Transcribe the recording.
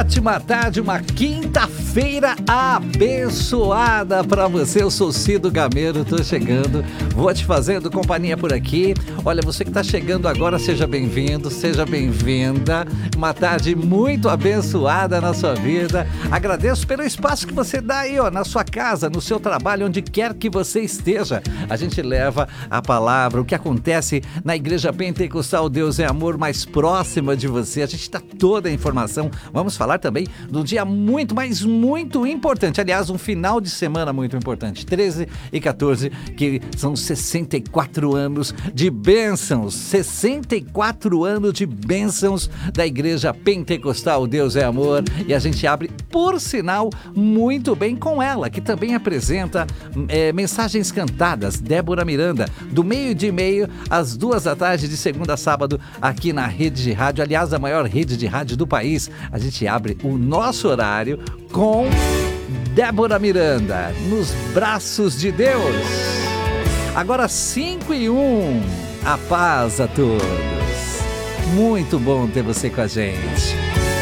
ótima tarde, uma quinta-feira abençoada para você. Eu sou Cido Gameiro, tô chegando, vou te fazendo companhia por aqui. Olha, você que tá chegando agora, seja bem-vindo, seja bem-vinda. Uma tarde muito abençoada na sua vida. Agradeço pelo espaço que você dá aí, ó, na sua casa, no seu trabalho, onde quer que você esteja. A gente leva a palavra, o que acontece na Igreja Pentecostal Deus é Amor, mais próxima de você. A gente dá toda a informação. Vamos falar também do dia muito, mas muito importante. Aliás, um final de semana muito importante. 13 e 14, que são 64 anos de bênçãos. 64 anos de bênçãos da Igreja Pentecostal Deus é Amor. E a gente abre, por sinal, muito bem com ela, que também apresenta mensagens cantadas. Débora Miranda, do meio-dia e meio às 2 da tarde, de segunda a sábado, aqui na rede de rádio. Aliás, a maior rede de rádio do país. A gente abre o nosso horário com Débora Miranda, nos braços de Deus. Agora 5:01, a paz a todos. Muito bom ter você com a gente.